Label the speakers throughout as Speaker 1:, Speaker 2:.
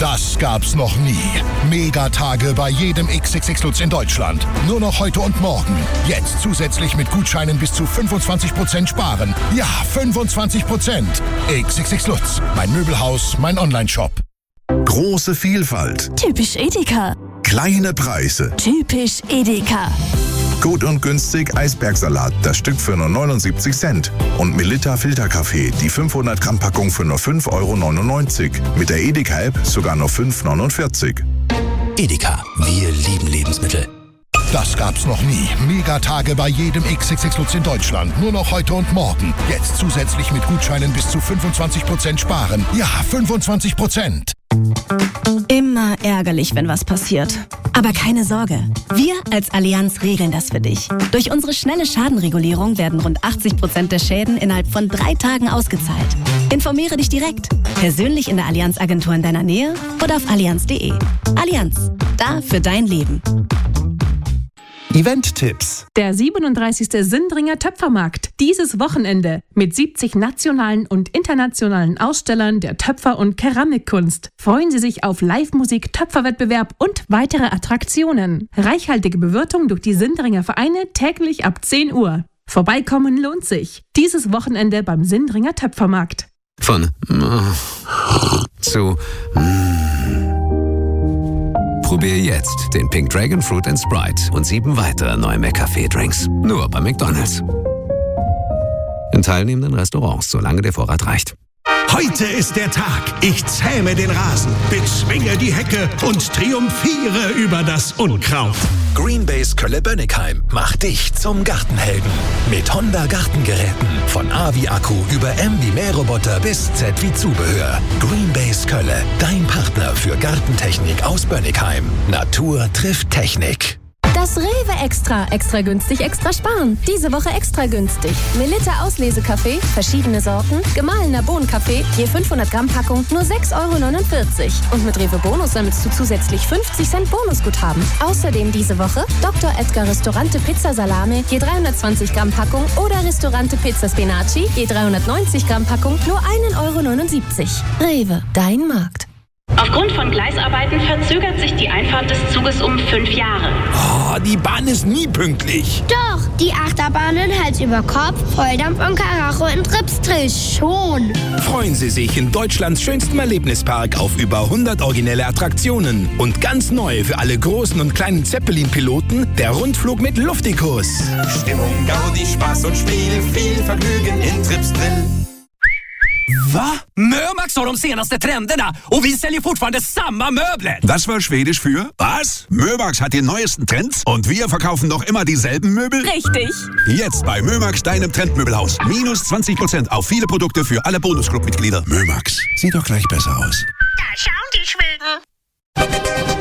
Speaker 1: Das gab's noch nie. Megatage bei jedem XXX Lutz in Deutschland. Nur noch heute und morgen. Jetzt zusätzlich mit Gutscheinen bis zu 25% sparen. Ja, 25%. XXX Lutz. Mein Möbelhaus, mein Onlineshop.
Speaker 2: Große Vielfalt.
Speaker 3: Typisch Edeka.
Speaker 2: Kleine Preise.
Speaker 3: Typisch Edeka.
Speaker 2: Gut und günstig Eisbergsalat, das Stück für nur 79 Cent. Und Melitta Filterkaffee, die 500 Gramm Packung für nur 5,99 €. Mit der Edeka-App sogar nur 5,49 €.
Speaker 4: Edeka, wir lieben Lebensmittel.
Speaker 1: Das gab's noch nie. Megatage bei jedem XXX Lutz in Deutschland. Nur noch heute und morgen. Jetzt zusätzlich mit Gutscheinen bis zu 25% sparen. Ja, 25%.
Speaker 3: Immer ärgerlich, wenn was passiert. Aber keine Sorge. Wir als Allianz regeln das für dich. Durch unsere schnelle Schadenregulierung werden rund 80% der Schäden innerhalb von 3 Tagen ausgezahlt. Informiere dich direkt. Persönlich in der Allianz-Agentur in deiner Nähe oder auf allianz.de. Allianz. Da für dein Leben.
Speaker 5: Event-Tipps.
Speaker 6: Der 37. Sindringer Töpfermarkt. Dieses Wochenende mit 70 nationalen und internationalen Ausstellern der Töpfer- und Keramikkunst. Freuen Sie sich auf Live-Musik, Töpferwettbewerb und weitere Attraktionen. Reichhaltige Bewirtung durch die Sindringer Vereine täglich ab 10 Uhr. Vorbeikommen lohnt sich. Dieses Wochenende beim Sindringer Töpfermarkt.
Speaker 4: Von zu Probier jetzt den Pink Dragon Fruit & Sprite und 7 weitere neue McCafé-Drinks. Nur bei McDonald's. In teilnehmenden Restaurants, solange der Vorrat reicht.
Speaker 7: Heute ist der Tag. Ich zähme den Rasen, bezwinge die Hecke und triumphiere über das Unkraut.
Speaker 8: Greenbase Kölle-Bönnigheim macht dich zum Gartenhelden. Mit Honda Gartengeräten. Von A wie Akku über M wie Mähroboter bis Z wie Zubehör. Greenbase Kölle, dein Partner für Gartentechnik aus Bönnigheim. Natur trifft Technik.
Speaker 9: Das Rewe Extra. Extra günstig, extra sparen. Diese Woche extra günstig. Melitta Auslesekaffee, verschiedene Sorten, gemahlener Bohnenkaffee, je 500 Gramm Packung, nur 6,49 €. Und mit Rewe Bonus sammelst du zusätzlich 50 Cent Bonusguthaben. Außerdem diese Woche Dr. Edgar Restaurante Pizza Salame, je 320 Gramm Packung oder Restaurante Pizza Spinaci, je 390 Gramm Packung, nur 1,79 €. Rewe, dein Markt.
Speaker 10: Aufgrund von Gleisarbeiten verzögert sich die Einfahrt des Zuges um 5 Jahre.
Speaker 11: Oh, die Bahn ist nie pünktlich.
Speaker 12: Doch, die Achterbahnen Hals über Kopf, Volldampf und Karacho in Tripsdrill schon.
Speaker 11: Freuen Sie sich in Deutschlands schönstem Erlebnispark auf über 100 originelle Attraktionen. Und ganz neu für alle großen und kleinen Zeppelin-Piloten, der Rundflug mit Luftikus.
Speaker 13: Stimmung, Gaudi, Spaß und Spiel, viel Vergnügen in Tripsdrill.
Speaker 14: Va? Mömax har de senaste trenderna och vi säljer fortfarande samma möbler.
Speaker 15: Das war Schwedisch für was? Mömax hat die neuesten Trends und wir verkaufen noch immer dieselben Möbel?
Speaker 6: Richtig.
Speaker 15: Jetzt bei Mömax, deinem Trendmöbelhaus. Minus 20% auf viele Produkte für alle Bonusclub-Mitglieder. Mömax, sieht doch gleich besser aus.
Speaker 12: Da schauen die Schweden.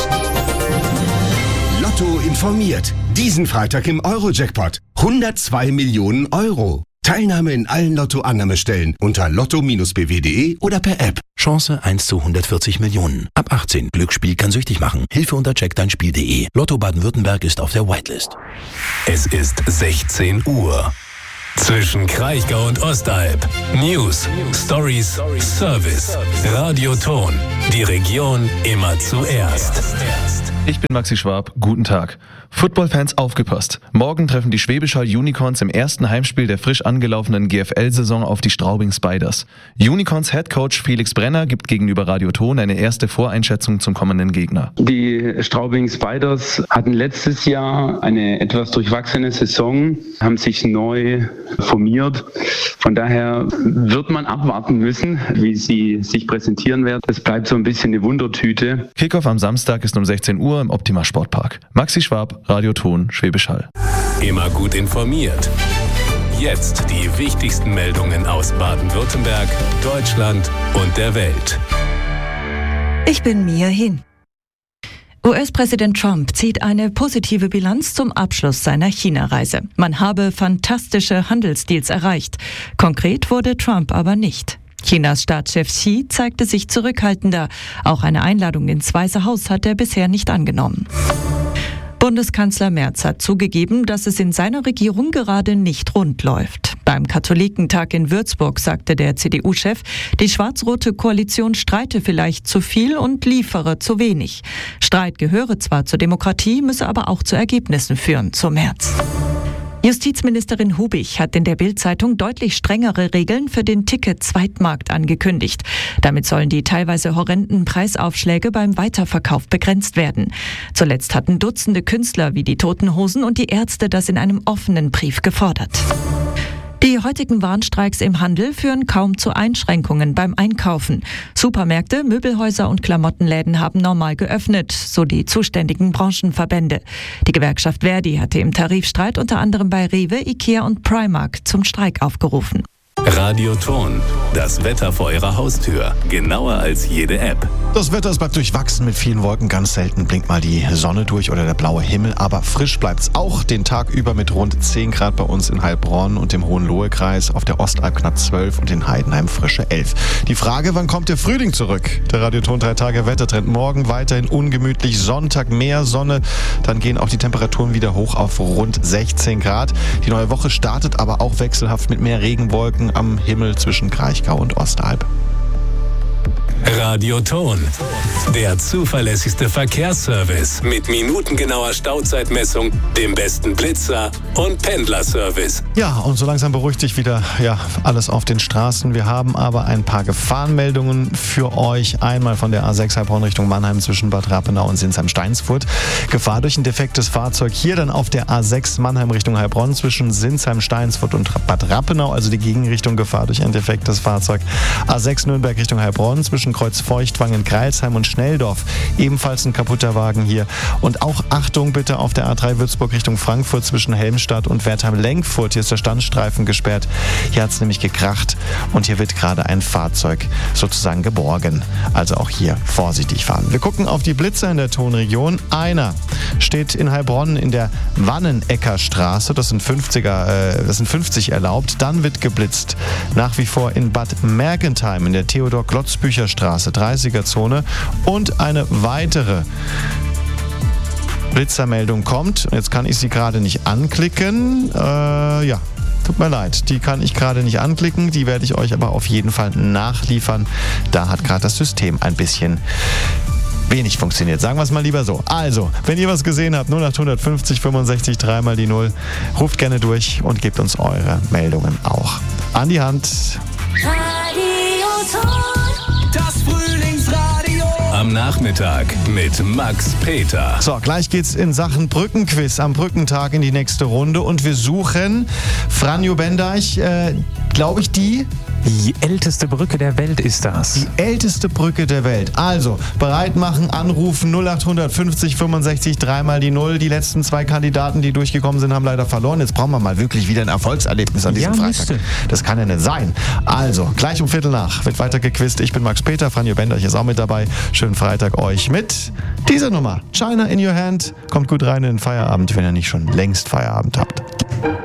Speaker 16: Lotto informiert. Diesen Freitag im Euro-Jackpot. 102 Millionen €. Teilnahme in allen Lotto-Annahmestellen unter lotto-bw.de oder per App.
Speaker 4: Chance 1 zu 140 Millionen. Ab 18. Glücksspiel kann süchtig machen. Hilfe unter checkdeinspiel.de. Lotto Baden-Württemberg ist auf der Whitelist.
Speaker 8: Es ist 16 Uhr. Zwischen Kraichgau und Ostalb. News, Stories, Service, Radioton. Die Region immer zuerst.
Speaker 17: Ich bin Maxi Schwab, guten Tag. Footballfans aufgepasst. Morgen treffen die Schwäbisch Hall Unicorns im ersten Heimspiel der frisch angelaufenen GFL-Saison auf die Straubing Spiders. Unicorns Headcoach Felix Brenner gibt gegenüber Radioton eine erste Voreinschätzung zum kommenden Gegner.
Speaker 18: Die Straubing Spiders hatten letztes Jahr eine etwas durchwachsene Saison, haben sich neu formiert. Von daher wird man abwarten müssen, wie sie sich präsentieren werden. Es bleibt so ein bisschen eine Wundertüte.
Speaker 17: Kickoff am Samstag ist um 16 Uhr im Optima Sportpark. Maxi Schwab, Radioton, Schwäbisch Hall.
Speaker 8: Immer gut informiert. Jetzt die wichtigsten Meldungen aus Baden-Württemberg, Deutschland und der Welt.
Speaker 19: Ich bin Mia Hin. US-Präsident Trump zieht eine positive Bilanz zum Abschluss seiner China-Reise. Man habe fantastische Handelsdeals erreicht. Konkret wurde Trump aber nicht. Chinas Staatschef Xi zeigte sich zurückhaltender. Auch eine Einladung ins Weiße Haus hat er bisher nicht angenommen. Bundeskanzler Merz hat zugegeben, dass es in seiner Regierung gerade nicht rund läuft. Bei Beim Katholikentag in Würzburg sagte der CDU-Chef, die schwarz-rote Koalition streite vielleicht zu viel und liefere zu wenig. Streit gehöre zwar zur Demokratie, müsse aber auch zu Ergebnissen führen, so Merz. Justizministerin Hubich hat in der Bild-Zeitung deutlich strengere Regeln für den Ticket-Zweitmarkt angekündigt. Damit sollen die teilweise horrenden Preisaufschläge beim Weiterverkauf begrenzt werden. Zuletzt hatten Dutzende Künstler wie die Toten Hosen und die Ärzte das in einem offenen Brief gefordert. Die heutigen Warnstreiks im Handel führen kaum zu Einschränkungen beim Einkaufen. Supermärkte, Möbelhäuser und Klamottenläden haben normal geöffnet, so die zuständigen Branchenverbände. Die Gewerkschaft Verdi hatte im Tarifstreit unter anderem bei Rewe, Ikea und Primark zum Streik aufgerufen.
Speaker 8: Radioton, das Wetter vor Ihrer Haustür. Genauer als jede App.
Speaker 5: Das Wetter ist bleibt durchwachsen mit vielen Wolken. Ganz selten blinkt mal die Sonne durch oder der blaue Himmel. Aber frisch bleibt's auch den Tag über mit rund 10 Grad bei uns in Heilbronn und dem Hohenlohe-Kreis. Auf der Ostalb knapp 12 und in Heidenheim frische 11. Die Frage, wann kommt der Frühling zurück? Der Radioton 3 Tage Wettertrend. Morgen weiterhin ungemütlich. Sonntag mehr Sonne. Dann gehen auch die Temperaturen wieder hoch auf rund 16 Grad. Die neue Woche startet aber auch wechselhaft mit mehr Regenwolken am Himmel zwischen Kraichgau und Ostalb.
Speaker 8: Radioton, der zuverlässigste Verkehrsservice mit minutengenauer Stauzeitmessung, dem besten Blitzer und Pendlerservice.
Speaker 5: Ja, und so langsam beruhigt sich wieder alles auf den Straßen. Wir haben aber ein paar Gefahrenmeldungen für euch. Einmal von der A6 Heilbronn Richtung Mannheim zwischen Bad Rappenau und Sinsheim-Steinsfurt. Gefahr durch ein defektes Fahrzeug. Hier dann auf der A6 Mannheim Richtung Heilbronn zwischen Sinsheim-Steinsfurt und Bad Rappenau, also die Gegenrichtung, Gefahr durch ein defektes Fahrzeug. A6 Nürnberg Richtung Heilbronn zwischen Kreuzfeuchtwangen, Greilsheim und Schnelldorf. Ebenfalls ein kaputter Wagen hier. Und auch Achtung bitte auf der A3 Würzburg Richtung Frankfurt zwischen Helmstadt und Wertheim-Lenkfurt. Hier ist der Standstreifen gesperrt. Hier hat es nämlich gekracht und hier wird gerade ein Fahrzeug sozusagen geborgen. Also auch hier vorsichtig fahren. Wir gucken auf die Blitzer in der Tonregion. Einer steht in Heilbronn in der Wannenecker-Straße. Das sind 50 erlaubt. Dann wird geblitzt. Nach wie vor in Bad Mergentheim in der Theodor-Glotzbücher-Straße, 30er-Zone. Und eine weitere Blitzermeldung kommt. Jetzt kann ich sie gerade nicht anklicken. Tut mir leid, die kann ich gerade nicht anklicken. Die werde ich euch aber auf jeden Fall nachliefern. Da hat gerade das System ein bisschen wenig funktioniert. Sagen wir es mal lieber so. Also, wenn ihr was gesehen habt, 0850 65 3 mal die 0, ruft gerne durch und gebt uns eure Meldungen auch an die Hand.
Speaker 8: Das Frühlingsradio. Am Nachmittag mit Max Peter.
Speaker 5: So, gleich geht's in Sachen Brückenquiz am Brückentag in die nächste Runde und wir suchen Franjo Bendeich, glaube ich, die
Speaker 20: älteste Brücke der Welt ist das.
Speaker 5: Die älteste Brücke der Welt. Also, bereit machen, anrufen 0850 65 3 mal die 0. Die letzten 2 Kandidaten, die durchgekommen sind, haben leider verloren. Jetzt brauchen wir mal wirklich wieder ein Erfolgserlebnis an diesem Freitag. Das kann ja nicht sein. Also, gleich um 7:15 wird weiter gequizt. Ich bin Max Peter, Franjo Bendeich ist auch mit dabei. Schönen Freitag euch mit dieser Nummer. China in your hand. Kommt gut rein in den Feierabend, wenn ihr nicht schon längst Feierabend habt.